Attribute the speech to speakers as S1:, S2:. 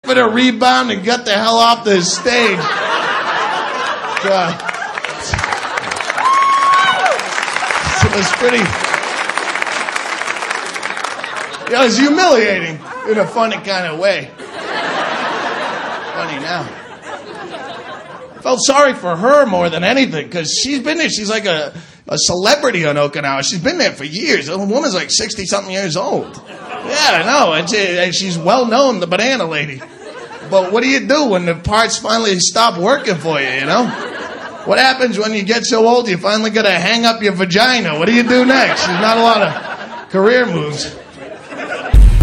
S1: for the rebound and got the hell off the stage. God. It was pretty... It was humiliating in a funny kind of way. Funny now. I felt sorry for her more than anything because she's been there. She's like a celebrity on Okinawa. She's been there for years. The woman's like 60-something years old. Yeah, I know. And she's well-known, the banana lady. But what do you do when the parts finally stop working for you, you know? What happens when you get so old you finally got to hang up your vagina? What do you do next? There's not a lot of career moves.